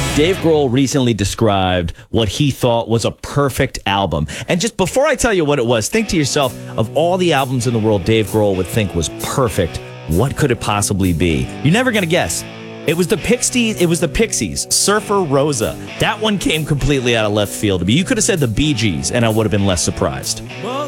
Dave Grohl recently described what he thought was a perfect album. And just before I tell you what it was, think to yourself, of all the albums in the world Dave Grohl would think was perfect, what could it possibly be? You're never going to guess. It was the Pixies, Surfer Rosa. That one came completely out of left field to me. You could have said the Bee Gees, and I would have been less surprised.